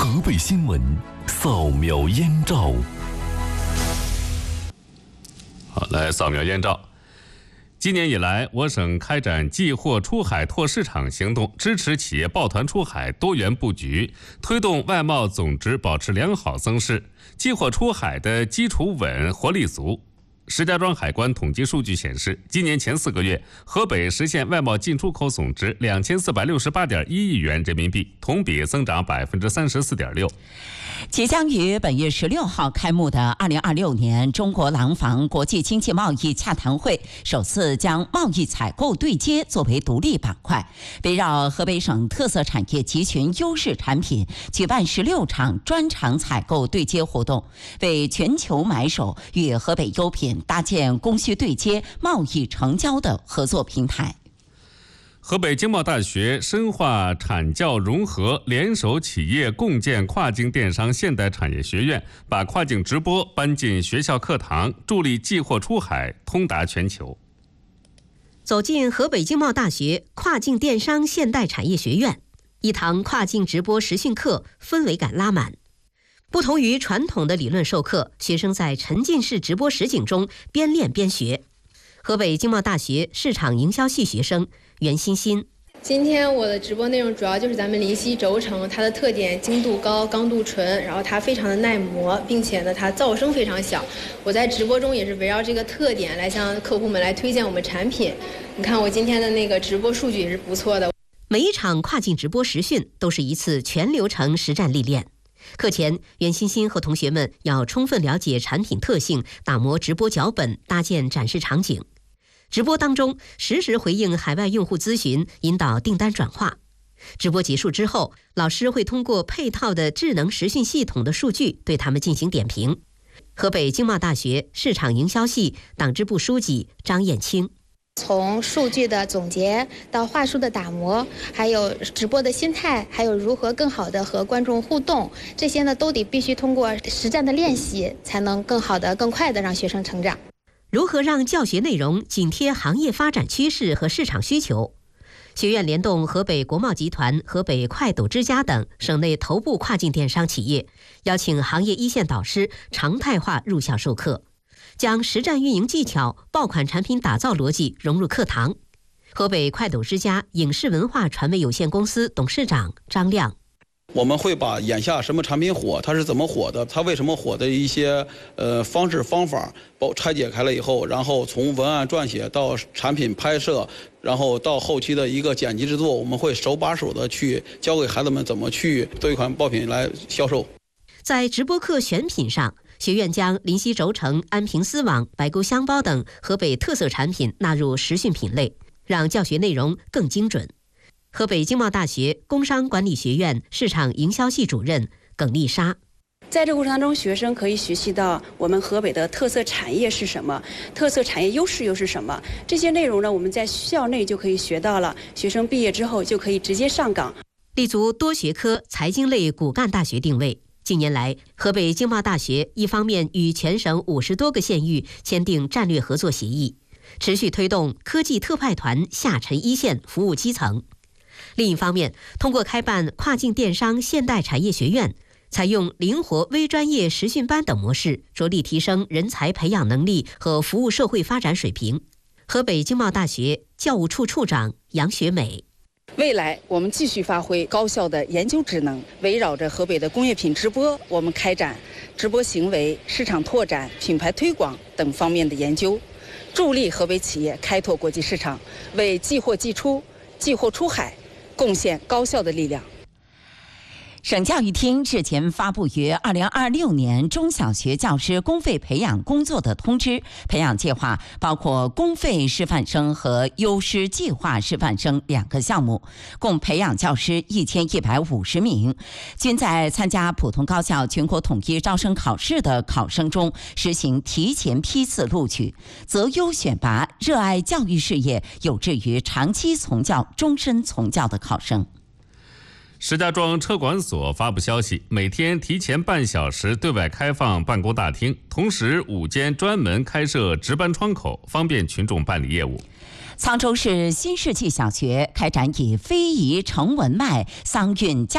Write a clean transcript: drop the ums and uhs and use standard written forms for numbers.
河北新闻扫描燕赵。 好，来扫描燕赵。今年以来，我省开展寄货出海拓市场行动，支持企业抱团出海多元布局，推动外贸总值保持良好增势，寄货出海的基础稳，活力足。石家庄海关统计数据显示，今年前4个月，河北实现外贸进出口总值2468.1亿元人民币，同比增长34.6%。 即将于本月16号开幕的2026年中国廊坊国际经济贸易洽谈会，首次将贸易采购对接作为独立板块，围绕河北省特色产业集群优势产品，举办16场专场采购对接活动，为全球买手与河北优品搭建供需对接、贸易成交的合作平台。 河北经贸大学深化产教融合，联手企业共建跨境电商现代产业学院，把跨境直播搬进学校课堂，助力寄货出海通达全球。 走进河北经贸大学跨境电商现代产业学院，一堂跨境直播实训课，氛围感拉满。不同于传统的理论授课，学生在沉浸式直播实景中边练边学。河北经贸大学市场营销系学生袁欣欣， 今天我的直播内容主要就是咱们临溪轴承，它的特点精度高、刚度纯，然后它非常的耐磨，并且呢它噪声非常小。我在直播中也是围绕这个特点来向客户们来推荐我们产品。你看我今天的那个直播数据也是不错的。 每一场跨境直播实训都是一次全流程实战历练。课前，袁欣欣和同学们要充分了解产品特性，打磨直播脚本，搭建展示场景。直播当中，实时回应海外用户咨询，引导订单转化。直播结束之后，老师会通过配套的智能实训系统的数据对他们进行点评。河北经贸大学市场营销系党支部书记张艳青， 从数据的总结到话术的打磨，还有直播的心态，还有如何更好的和观众互动，这些呢都得必须通过实战的练习，才能更好的、更快的让学生成长。 如何让教学内容紧贴行业发展趋势和市场需求？学院联动河北国贸集团、河北快斗之家等省内头部跨境电商企业，邀请行业一线导师常态化入校授课，将实战运营技巧、爆款产品打造逻辑融入课堂。河北快斗之家影视文化传媒有限公司董事长张亮， 我们会把眼下什么产品火，它是怎么火的，它为什么火的一些方式方法拆解开了以后，然后从文案撰写到产品拍摄，然后到后期的一个剪辑制作，我们会手把手的去教给孩子们怎么去做一款爆品来销售。 在直播课选品上，学院将临溪轴承、安平丝网、白沟香包等河北特色产品纳入实训品类，让教学内容更精准。河北经贸大学工商管理学院市场营销系主任耿丽莎， 在这个过程当中，学生可以学习到我们河北的特色产业是什么，特色产业优势又是什么。这些内容呢，我们在校内就可以学到了，学生毕业之后就可以直接上岗。 立足多学科财经类骨干大学定位。近年来，河北经贸大学一方面与全省50多个县域签订战略合作协议，持续推动科技特派团下沉一线服务基层。另一方面，通过开办跨境电商现代产业学院，采用灵活微专业实训班等模式，着力提升人才培养能力和服务社会发展水平。河北经贸大学教务处处长杨学美， 未来我们继续发挥高效的研究职能，围绕着河北的工业品直播，我们开展直播行为、市场拓展、品牌推广等方面的研究，助力河北企业开拓国际市场，为寄货寄出、寄货出海贡献高效的力量。 省教育厅日前发布于2026年中小学教师公费培养工作的通知，培养计划包括公费师范生和优师计划师范生2个项目，共培养教师1150名，均在参加普通高校全国统一招生考试的考生中实行提前批次录取，择优选拔热爱教育事业、有志于长期从教、终身从教的考生。 石家庄车管所发布消息，每天提前半小时对外开放办公大厅，同时5间专门开设值班窗口，方便群众办理业务。 沧州市新世纪小学开展以非遗成文脉、桑韵